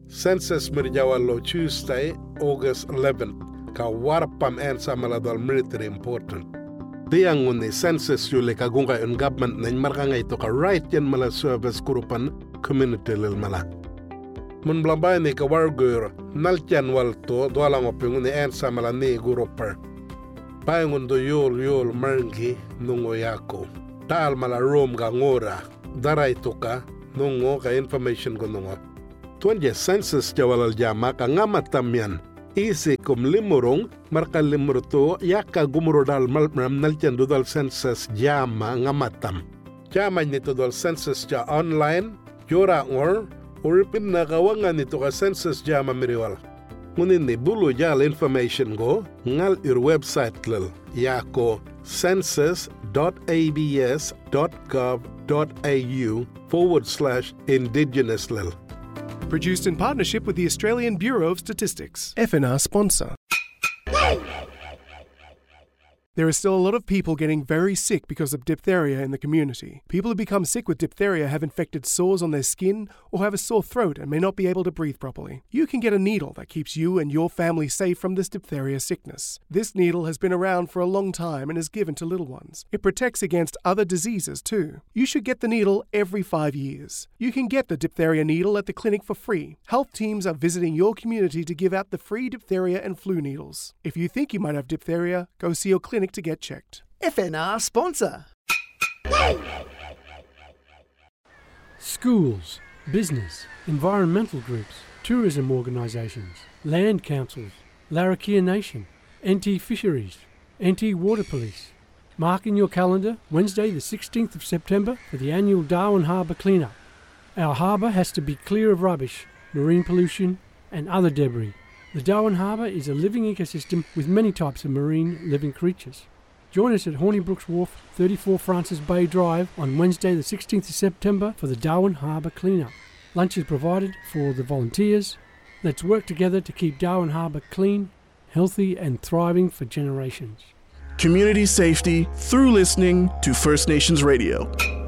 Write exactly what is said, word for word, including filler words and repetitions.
Census mirjawallo Tuesday, August eleventh, ka warpam en samaladal military important. Diang uni census yule kagunga yung government na markanga ito ka right yan mala service kurupan community lil mala. Mun blambay ni ka wargur naltian walto doalang opyung ni en samala ni guruper. Payangun do yul yul marngi nungo yako. Taal mala room ga ngora. Daray to ka nungo ka information ko nungo. Tuan je census jawalal jama ka ngamatam yan. Isi kum limurong marka limur to yaka gumuro dal malmram naltian do dal census jama ngamatam. Jama nito dal census ja online yora ngor uripin na kawangan nito ka census jama miriwal. Ngunin ni bulu jal information go ngal ir website lil yako census.abs.gov.au forward slash indigenous lil. Produced in partnership with the Australian Bureau of Statistics. F N R sponsor. There are still a lot of people getting very sick because of diphtheria in the community. People who become sick with diphtheria have infected sores on their skin or have a sore throat and may not be able to breathe properly. You can get a needle that keeps you and your family safe from this diphtheria sickness. This needle has been around for a long time and is given to little ones. It protects against other diseases too. You should get the needle every five years. You can get the diphtheria needle at the clinic for free. Health teams are visiting your community to give out the free diphtheria and flu needles. If you think you might have diphtheria, go see your clinic to get checked. F N R sponsor. Schools, business, environmental groups, tourism organisations, land councils, Larrakia Nation, anti-fisheries, anti-water police. Mark in your calendar Wednesday the sixteenth of September for the annual Darwin Harbour clean-up. Our harbour has to be clear of rubbish, marine pollution and other debris. The Darwin Harbour is a living ecosystem with many types of marine living creatures. Join us at Hornibrooks Wharf, thirty-four Francis Bay Drive on Wednesday the sixteenth of September for the Darwin Harbour clean-up. Lunch is provided for the volunteers. Let's work together to keep Darwin Harbour clean, healthy and thriving for generations. Community safety through listening to First Nations Radio.